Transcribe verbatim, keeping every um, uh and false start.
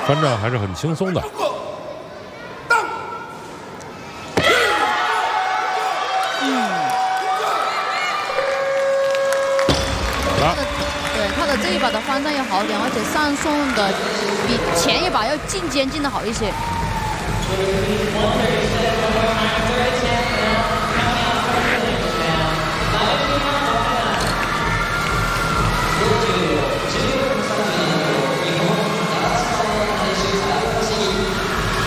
翻掌还是很轻松的。 嗯， 好了， 对他的这一把的翻掌要好点，而且上送的比前一把要进肩进的好一些。